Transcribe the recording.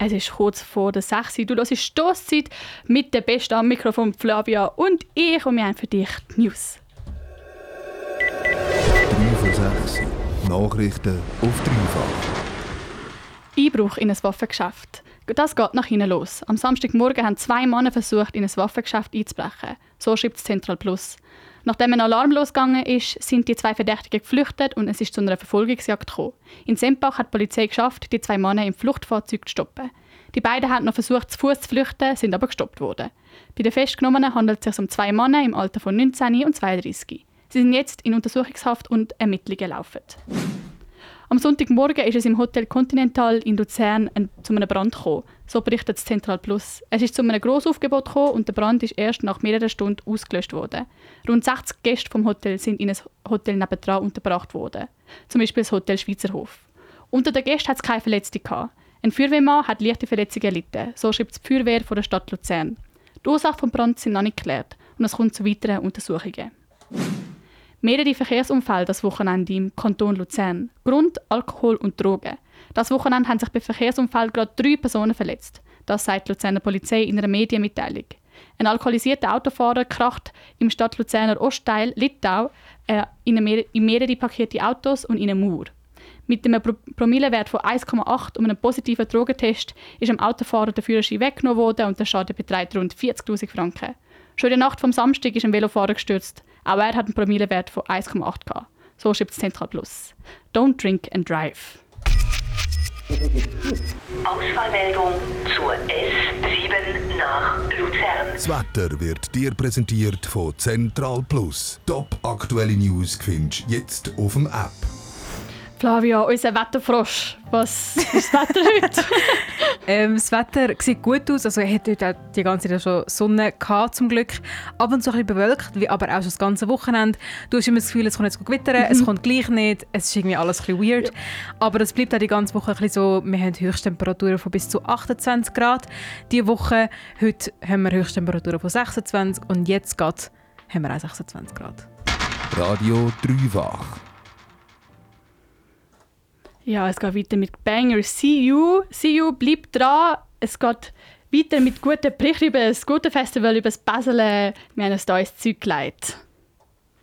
Es ist kurz vor der 6 Uhr. Du hörst Stosszeit mit der Besten am Mikrofon Flavia und ich. Und wir haben für dich die News. 3 von 6. Nachrichten auf dreifach. Einbruch in ein Waffengeschäft. Das geht nach hinten los. Am Samstagmorgen haben 2 Männer versucht, in ein Waffengeschäft einzubrechen. So schreibt es Central Plus. Nachdem ein Alarm losgegangen ist, sind die 2 Verdächtigen geflüchtet und es ist zu einer Verfolgungsjagd gekommen. In Sempach hat die Polizei geschafft, die 2 Männer im Fluchtfahrzeug zu stoppen. Die beiden haben noch versucht, zu Fuß zu flüchten, sind aber gestoppt worden. Bei den Festgenommenen handelt es sich um 2 Männer im Alter von 19 und 32. Sie sind jetzt in Untersuchungshaft und Ermittlungen laufen. Am Sonntagmorgen ist es im Hotel Continental in Luzern zu einem Brand gekommen. So berichtet das Central Plus. Es ist zu einem Grossaufgebot gekommen und der Brand ist erst nach mehreren Stunden ausgelöscht worden. Rund 60 Gäste vom Hotel sind in ein Hotel nebendran untergebracht worden. Zum Beispiel das Hotel Schweizerhof. Unter den Gästen hat es keine Verletzte gehabt. Ein Feuerwehrmann hat leichte Verletzungen erlitten. So schreibt die Feuerwehr von der Stadt Luzern. Die Ursachen des Brands sind noch nicht geklärt und es kommt zu weiteren Untersuchungen. Mehrere Verkehrsunfälle das Wochenende im Kanton Luzern. Grund Alkohol und Drogen. Das Wochenende haben sich bei Verkehrsunfällen gerade 3 Personen verletzt. Das sagt die Luzerner Polizei in einer Medienmitteilung. Ein alkoholisierter Autofahrer kracht im Stadt Luzerner Ostteil Littau in mehrere parkierte Autos und in eine Mauer. Mit einem Promillewert von 1,8 und einem positiven Drogentest ist dem Autofahrer der Führerschein weggenommen worden und der Schaden beträgt rund 40'000 Franken. Schon in der Nacht vom Samstag ist ein Velofahrer gestürzt. Auch er hat einen Promillewert von 1,8 gehabt. So schreibt es Central Plus. Don't drink and drive. Ausfallmeldung zur S7 nach Luzern. Das Wetter wird dir präsentiert von Central Plus. Top aktuelle News findest du jetzt auf dem App. Flavia, unser Wetterfrosch. Was ist das Wetter heute? Das Wetter sieht gut aus. Also, er hat heute auch die ganze Zeit schon Sonne gehabt, zum Glück. Ab und zu ein bisschen bewölkt, wie aber auch schon das ganze Wochenende. Du hast immer das Gefühl, es kommt jetzt gewittern, es kommt gleich nicht. Es ist irgendwie alles ein bisschen weird. Ja. Aber es bleibt auch die ganze Woche ein bisschen so. Wir haben Höchsttemperaturen von bis zu 28 Grad. Diese Woche, heute haben wir Höchsttemperaturen von 26 und jetzt gerade haben wir auch 26 Grad. Radio dreifach. Ja, es geht weiter mit Banger See You. See You bleibt dran. Es geht weiter mit guten Berichten über das gute Festival, über das Basel. Wir haben uns da ins Zeug gelegt.